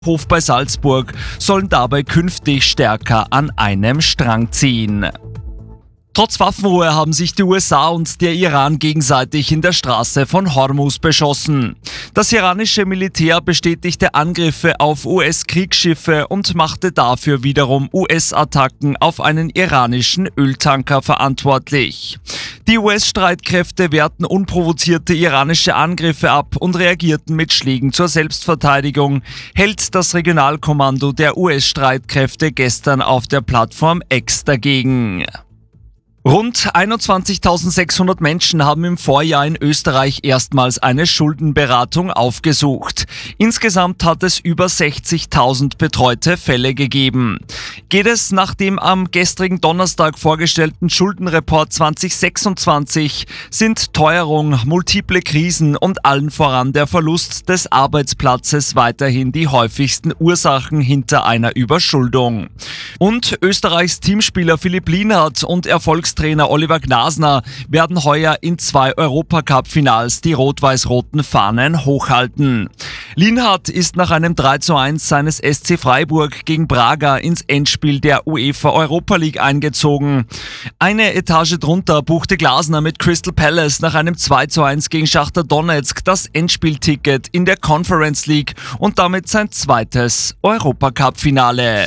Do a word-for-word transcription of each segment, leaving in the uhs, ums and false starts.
Hof bei Salzburg sollen dabei künftig stärker an einem Strang ziehen. Trotz Waffenruhe haben sich die U S A und der Iran gegenseitig in der Straße von Hormuz beschossen. Das iranische Militär bestätigte Angriffe auf U S-Kriegsschiffe und machte dafür wiederum U S-Attacken auf einen iranischen Öltanker verantwortlich. Die U S-Streitkräfte wehrten unprovozierte iranische Angriffe ab und reagierten mit Schlägen zur Selbstverteidigung, hält das Regionalkommando der U S-Streitkräfte gestern auf der Plattform X dagegen. Rund einundzwanzigtausendsechshundert Menschen haben im Vorjahr in Österreich erstmals eine Schuldenberatung aufgesucht. Insgesamt hat es über sechzigtausend betreute Fälle gegeben. Geht es nach dem am gestrigen Donnerstag vorgestellten Schuldenreport zwanzig sechsundzwanzig, sind Teuerung, multiple Krisen und allen voran der Verlust des Arbeitsplatzes weiterhin die häufigsten Ursachen hinter einer Überschuldung. Und Österreichs Teamspieler Philipp Lienhard und Erfolgs Trainer Oliver Glasner werden heuer in zwei Europacup-Finals die rot-weiß-roten Fahnen hochhalten. Lienhard ist nach einem drei zu eins seines S C Freiburg gegen Braga ins Endspiel der UEFA Europa League eingezogen. Eine Etage drunter buchte Glasner mit Crystal Palace nach einem zwei zu eins gegen Schachtar Donezk das Endspielticket in der Conference League und damit sein zweites Europacup-Finale.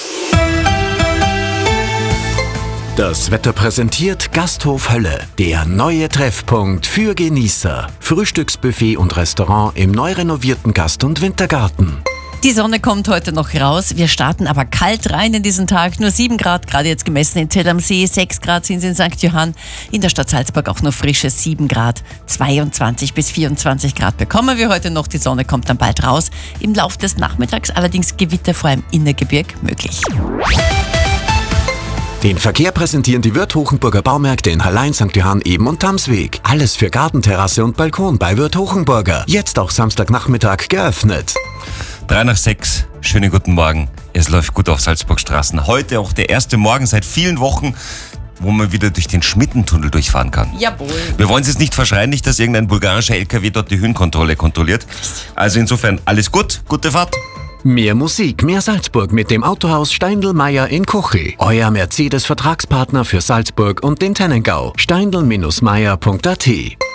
Das Wetter präsentiert Gasthof Hölle, der neue Treffpunkt für Genießer. Frühstücksbuffet und Restaurant im neu renovierten Gast- und Wintergarten. Die Sonne kommt heute noch raus. Wir starten aber kalt rein in diesen Tag. Nur sieben Grad, gerade jetzt gemessen in Till am See. sechs Grad sind es in Sankt Johann. In der Stadt Salzburg auch nur frische sieben Grad. zweiundzwanzig bis vierundzwanzig Grad bekommen wir heute noch. Die Sonne kommt dann bald raus. Im Laufe des Nachmittags allerdings Gewitter vor allem in der Gebirg möglich. Den Verkehr präsentieren die Wirth Hochenburger Baumärkte in Hallein, Sankt Johann, Eben und Tamsweg. Alles für Gartenterrasse und Balkon bei Wirth Hochenburger. Jetzt auch Samstagnachmittag geöffnet. Drei nach sechs, schönen guten Morgen. Es läuft gut auf Salzburgstraßen. Heute auch der erste Morgen seit vielen Wochen, wo man wieder durch den Schmittentunnel durchfahren kann. Jawohl. Wir wollen es jetzt nicht verschreien, nicht, dass irgendein bulgarischer L K W dort die Höhenkontrolle kontrolliert. Also insofern alles gut, gute Fahrt. Mehr Musik, mehr Salzburg mit dem Autohaus Steindl-Meyer in Kochi. Euer Mercedes-Vertragspartner für Salzburg und den Tennengau. steindl Bindestrich meyer Punkt a t